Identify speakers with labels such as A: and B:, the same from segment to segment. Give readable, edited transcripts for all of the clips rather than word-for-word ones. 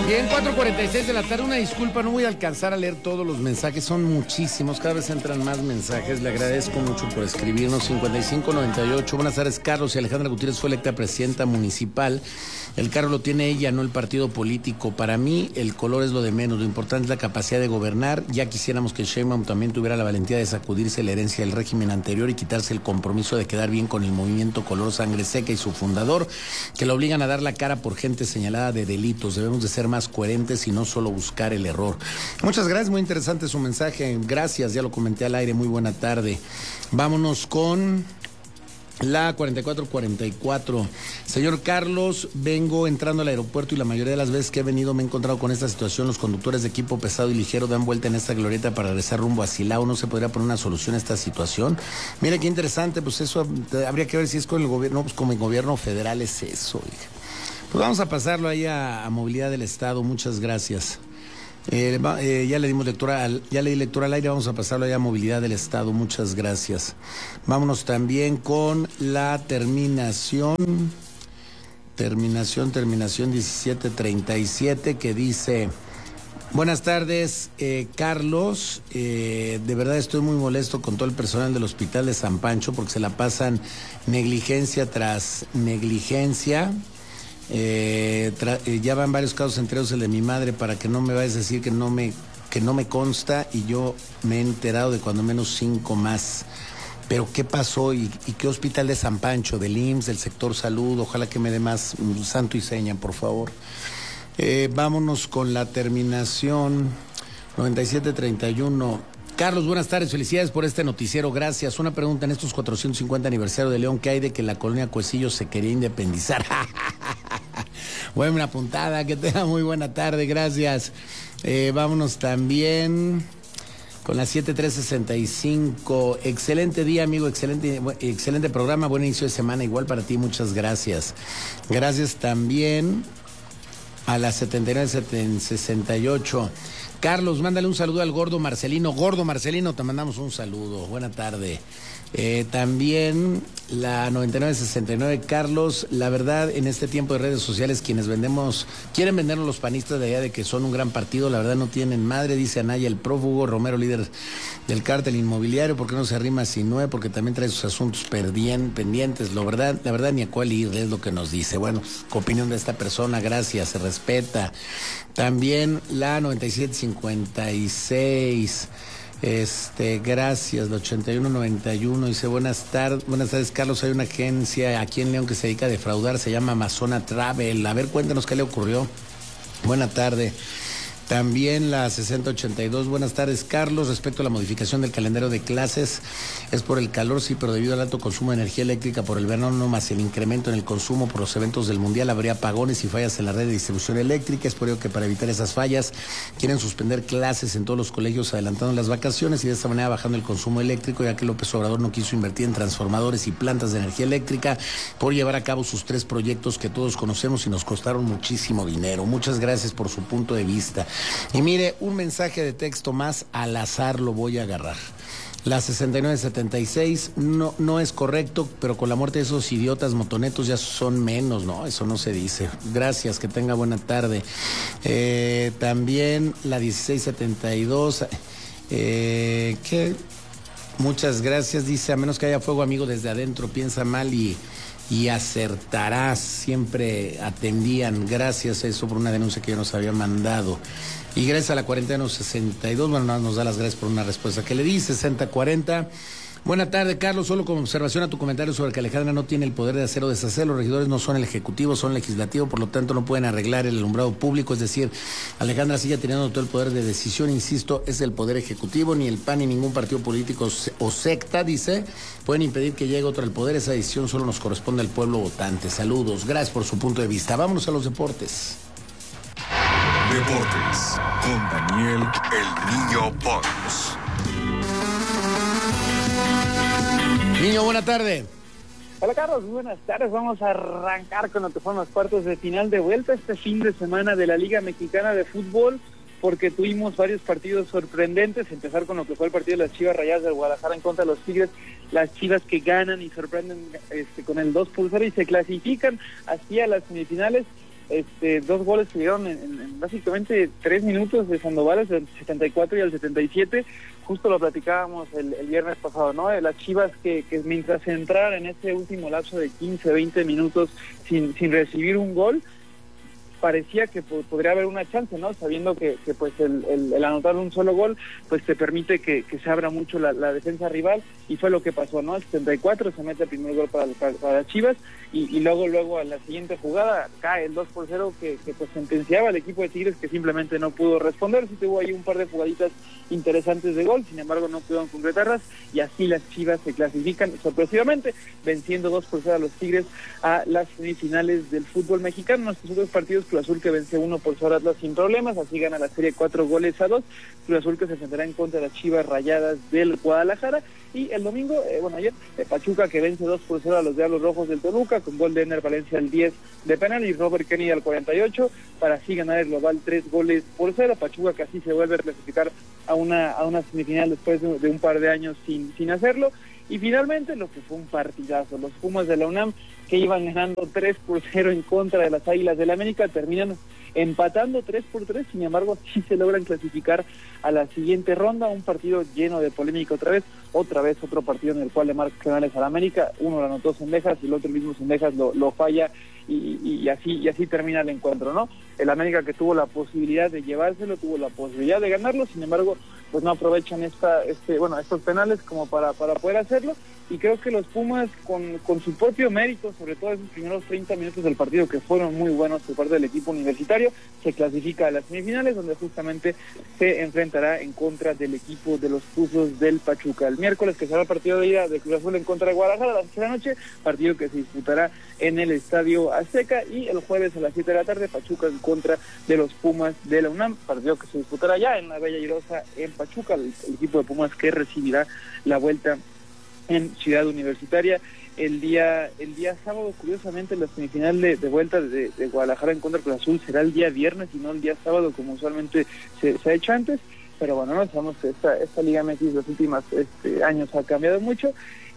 A: Bien, 4:46 de la tarde, una disculpa, no voy a alcanzar a leer todos los mensajes, son muchísimos, cada vez entran más mensajes, le agradezco mucho por escribirnos. 5598, buenas tardes Carlos, y Alejandra Gutiérrez fue electa presidenta municipal, el cargo lo tiene ella, no el partido político. Para mí el color es lo de menos, lo importante es la capacidad de gobernar. Ya quisiéramos que Sheinbaum también tuviera la valentía de sacudirse la herencia del régimen anterior y quitarse el compromiso de quedar bien con el movimiento Color Sangre Seca y su fundador, que lo obligan a dar la cara por gente señalada de delitos. Debemos de ser más coherentes y no solo buscar el error. Muchas gracias, muy interesante su mensaje, gracias, ya lo comenté al aire, muy buena tarde. Vámonos con la 4444. Señor Carlos, vengo entrando al aeropuerto y la mayoría de las veces que he venido me he encontrado con esta situación. Los conductores de equipo pesado y ligero dan vuelta en esta glorieta para regresar rumbo a Silao. ¿No se podría poner una solución a esta situación? Mire qué interesante, pues eso habría que ver si es con el gobierno, pues como el gobierno federal es eso, hija. Pues vamos a pasarlo ahí a Movilidad del Estado, muchas gracias. Ya le dimos lectura, ya le di lectura al aire, vamos a pasarlo allá a Movilidad del Estado, muchas gracias. Vámonos también con la terminación 1737 que dice: buenas tardes, Carlos, de verdad estoy muy molesto con todo el personal del Hospital de San Pancho porque se la pasan negligencia tras negligencia. Ya van varios casos, entre ellos el de mi madre, para que no me vayas a decir que no me consta, y yo me he enterado de cuando menos 5 más. Pero ¿qué pasó? ¿Y qué hospital de San Pancho? ¿Del IMSS, del sector salud? Ojalá que me dé más santo y seña, por favor. Vámonos con la terminación 9731. Carlos, buenas tardes, felicidades por este noticiero, gracias. Una pregunta: en estos 450 aniversario de León, ¿qué hay de que la colonia Cuecillo se quería independizar? Buena puntada, que tenga muy buena tarde, gracias. Vámonos también con la 7365. Excelente día, amigo, excelente programa, buen inicio de semana, igual para ti, muchas gracias. Gracias también a la 7968. Carlos, mándale un saludo al Gordo Marcelino. Gordo Marcelino, te mandamos un saludo. Buena tarde. También la 9969. Carlos, la verdad, en este tiempo de redes sociales, quienes quieren vendernos los panistas de allá de que son un gran partido, la verdad no tienen madre, dice Anaya el prófugo. Romero, líder del cártel inmobiliario, ¿por qué no se arrima Sinue? Porque también trae sus asuntos pendientes. La verdad ni a cuál ir, es lo que nos dice. Bueno, opinión de esta persona, gracias, se respeta. También la 9756. Gracias, la 8191 dice: buenas tardes Carlos, hay una agencia aquí en León que se dedica a defraudar, se llama Amazona Travel. A ver, cuéntanos qué le ocurrió. Buena tarde. También la 6082, buenas tardes Carlos, respecto a la modificación del calendario de clases, es por el calor, sí, pero debido al alto consumo de energía eléctrica por el verano más el incremento en el consumo por los eventos del mundial, habría apagones y fallas en la red de distribución eléctrica. Es por ello que para evitar esas fallas quieren suspender clases en todos los colegios adelantando las vacaciones y de esta manera bajando el consumo eléctrico, ya que López Obrador no quiso invertir en transformadores y plantas de energía eléctrica por llevar a cabo sus 3 proyectos que todos conocemos y nos costaron muchísimo dinero. Muchas gracias por su punto de vista. Y mire, un mensaje de texto más al azar lo voy a agarrar. La 6976, no es correcto, pero con la muerte de esos idiotas motonetos ya son menos, ¿no? Eso no se dice. Gracias, que tenga buena tarde. También la 1672, muchas gracias, dice: a menos que haya fuego, amigo, desde adentro, piensa mal y acertarás. Siempre atendían. Gracias a eso por una denuncia que yo nos había mandado. Y gracias a la 4162, bueno, nos da las gracias por una respuesta que le di. 6040. Buena tarde, Carlos. Solo como observación a tu comentario sobre que Alejandra no tiene el poder de hacer o deshacer. Los regidores no son el ejecutivo, son legislativo, por lo tanto no pueden arreglar el alumbrado público. Es decir, Alejandra sigue teniendo todo el poder de decisión. Insisto, es el poder ejecutivo. Ni el PAN ni ningún partido político o secta, dice, pueden impedir que llegue otro al poder. Esa decisión solo nos corresponde al pueblo votante. Saludos, gracias por su punto de vista. Vámonos a los deportes.
B: Deportes con Daniel El Niño Pons.
A: Niño, buena tarde.
C: Hola Carlos, buenas tardes. Vamos a arrancar con lo que fueron los cuartos de final de vuelta este fin de semana de la Liga Mexicana de Fútbol, porque tuvimos varios partidos sorprendentes. Empezar con lo que fue el partido de las Chivas Rayadas del Guadalajara en contra de los Tigres. Las Chivas que ganan y sorprenden con el 2-0 y se clasifican hacia las semifinales. 2 goles que dieron en básicamente 3 minutos de Sandoval, al 74 y al 77, justo lo platicábamos el viernes pasado, ¿no? Las Chivas que mientras entraran en ese último lapso de 15-20 minutos sin recibir un gol, parecía que podría haber una chance, ¿no? Sabiendo que pues el anotar un solo gol pues te permite que se abra mucho la defensa rival, y fue lo que pasó, ¿no? Al 74 se mete el primer gol para Chivas, y luego a la siguiente jugada cae el 2-0 que pues sentenciaba al equipo de Tigres, que simplemente no pudo responder. Sí tuvo ahí un par de jugaditas interesantes de gol, sin embargo no pudieron concretarlas, y así las Chivas se clasifican sorpresivamente, venciendo 2-0 a los Tigres a las semifinales del fútbol mexicano. Nuestros otros partidos: Cruz Azul que vence 1-0 a Atlas sin problemas, así gana la serie 4-2, Cruz Azul que se enfrentará en contra de las Chivas Rayadas del Guadalajara, y el domingo, ayer, Pachuca que vence 2-0 a los Diablos Rojos del Toluca, con gol de Ener Valencia al 10 de penal y Robert Kennedy al 48, para así ganar el global 3-0. Pachuca que así se vuelve a clasificar a una semifinal después de un par de años sin hacerlo. Y finalmente, lo que fue un partidazo, los Pumas de la UNAM, que iban ganando 3-0 en contra de las Águilas del América, terminan empatando 3-3, sin embargo sí se logran clasificar a la siguiente ronda, un partido lleno de polémica otra vez otro partido en el cual le marca penales al América, uno lo anotó Cendejas y el otro mismo Cendejas lo falla, y así termina el encuentro, ¿no? El América, que tuvo la posibilidad de llevárselo, tuvo la posibilidad de ganarlo, sin embargo pues no aprovechan estos penales como para poder hacerlo, y creo que los Pumas con su propio mérito, sobre todo esos primeros 30 minutos del partido que fueron muy buenos por parte del equipo universitario, se clasifica a las semifinales, donde justamente se enfrentará en contra del equipo de los Tuzos del Pachuca. El miércoles, que será el partido de ida de Cruz Azul en contra de Guadalajara a las 6 de la noche, partido que se disputará en el Estadio Azteca, y el jueves a las 7 de la tarde Pachuca en contra de los Pumas de la UNAM, partido que se disputará ya en la Bella Irosa en Pachuca, el equipo de Pumas que recibirá la vuelta en Ciudad Universitaria el día sábado. Curiosamente, la semifinal de vuelta de Guadalajara en contra de Cruz Azul será el día viernes y no el día sábado como usualmente se ha hecho antes, pero bueno, no sabemos que esta Liga MX los últimos años ha cambiado mucho,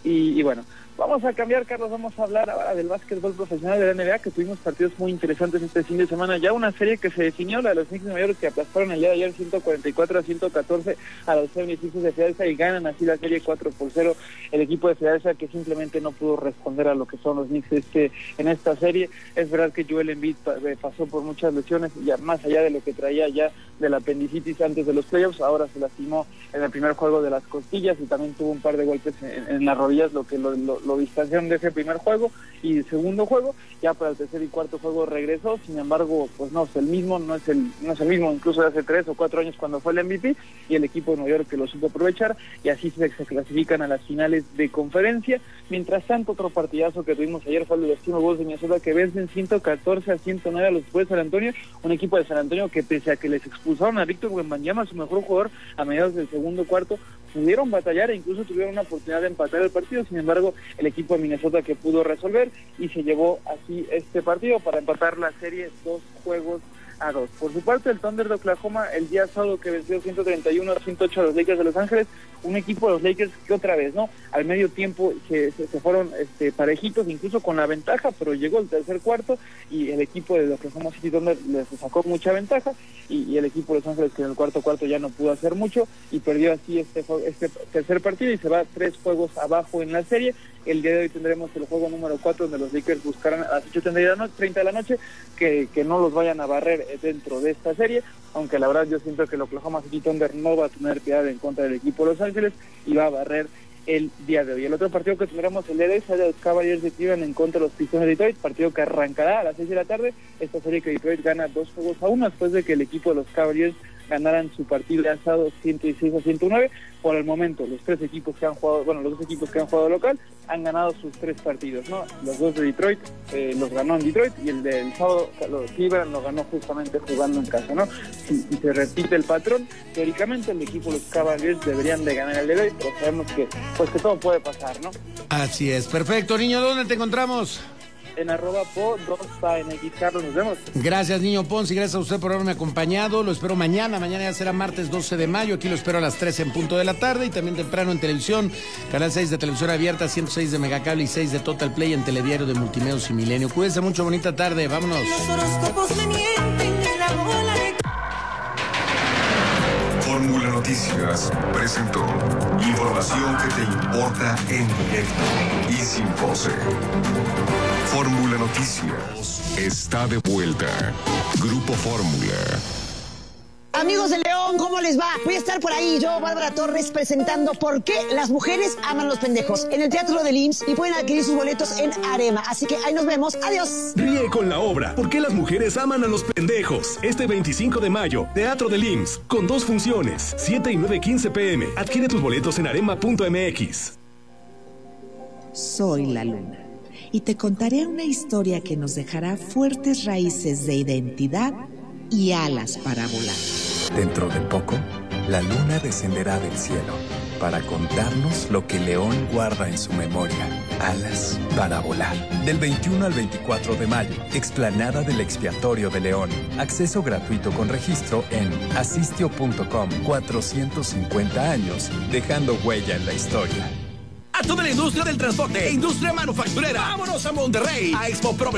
C: y bueno, vamos a cambiar, Carlos, vamos a hablar ahora del básquetbol profesional de la NBA, que tuvimos partidos muy interesantes este fin de semana. Ya una serie que se definió, la de los Knicks de Nueva York, que aplastaron el día de ayer 144-114 a los 76ers de Filadelfia, y ganan así la serie 4-0. El equipo de Filadelfia, que simplemente no pudo responder a lo que son los Knicks en esta serie. Es verdad que Joel Embiid pasó por muchas lesiones, ya más allá de lo que traía ya de la apendicitis antes de los playoffs, ahora se lastimó en el primer juego de las costillas, y también tuvo un par de golpes en las rodillas, lo que lo distanciaron de ese primer juego y el segundo juego. Ya para el tercer y cuarto juego regresó, sin embargo pues no es el mismo incluso de hace 3 o 4 años cuando fue el MVP, y el equipo de Nueva York que lo supo aprovechar, y así se clasifican a las finales de conferencia. Mientras tanto, otro partidazo que tuvimos ayer fue el de los Timberwolves de Minnesota, que vencen 114-109 a los Spurs de San Antonio, un equipo de San Antonio que, pese a que les expulsaron a Víctor Wembanyama, su mejor jugador, a mediados del segundo cuarto, pudieron batallar e incluso tuvieron una oportunidad de empatar el partido. Sin embargo, el equipo de Minnesota que pudo resolver, y se llevó así este partido para empatar la serie 2-2. Por su parte, el Thunder de Oklahoma el día sábado, que venció 131-108 a los Lakers de Los Ángeles, un equipo de los Lakers que otra vez, ¿no? Al medio tiempo se fueron parejitos, incluso con la ventaja, pero llegó el tercer cuarto y el equipo de Oklahoma City Thunder les sacó mucha ventaja, y el equipo de Los Ángeles, que en el cuarto ya no pudo hacer mucho, y perdió así este tercer partido y se va 3 juegos abajo en la serie. El día de hoy tendremos el juego número 4, donde los Lakers buscarán a las 8:30 de la noche que no los vayan a barrer dentro de esta serie, aunque la verdad yo siento que el Oklahoma City Thunder no va a tener piedad en contra del equipo de Los Ángeles y va a barrer el día de hoy. El otro partido que tendremos el día de hoy será de los Cavaliers de Cleveland en contra de los Pistons de Detroit, partido que arrancará a las 6 de la tarde. Esta serie que Detroit gana 2-1 después de que el equipo de los Cavaliers ganaran su partido de asado 106-109. Por el momento, los dos equipos que han jugado local han ganado sus 3 partidos, ¿no? Los 2 de Detroit los ganó en Detroit, y el del sábado los Cleveland lo ganó justamente jugando en casa, ¿no? Si se repite el patrón, teóricamente el equipo de los Cavaliers deberían de ganar el de hoy, pero sabemos que todo puede pasar, ¿no?
A: Así es, perfecto. Niño, ¿dónde te encontramos?
C: En @po2pnx. Carlos, nos vemos.
A: Gracias, Niño Ponce, y gracias a usted por haberme acompañado. Lo espero mañana ya será martes 12 de mayo, aquí lo espero a las 3 en punto de la tarde, y también temprano en televisión, canal 6 de Televisión Abierta, 106 de Megacable y 6 de Total Play en Telediario de Multimedios y Milenio. Cuídense mucho, bonita tarde, vámonos.
D: Los horóscopos me mienten, el amor, la
B: Noticias presentó información que te importa en directo y sin pose. Fórmula Noticias está de vuelta. Grupo Fórmula.
D: Amigos de León, ¿cómo les va? Voy a estar por ahí, yo, Bárbara Torres, presentando por qué las mujeres aman los pendejos en el Teatro del IMSS y pueden adquirir sus boletos en Arema. Así que ahí nos vemos. Adiós.
E: Ríe con la obra ¿Por qué las mujeres aman a los pendejos? Este 25 de mayo, Teatro del IMSS, con 2 funciones, 7 y 9:15 p.m. Adquiere tus boletos en arema.mx.
F: Soy la luna y te contaré una historia que nos dejará fuertes raíces de identidad y alas para volar.
G: Dentro de poco, la luna descenderá del cielo para contarnos lo que León guarda en su memoria. Alas para volar. Del 21 al 24 de mayo, explanada del Expiatorio de León. Acceso gratuito con registro en asistio.com. 450 años, dejando huella en la historia.
E: A toda la industria del transporte e industria manufacturera. ¡Vámonos a Monterrey! A Expo Pro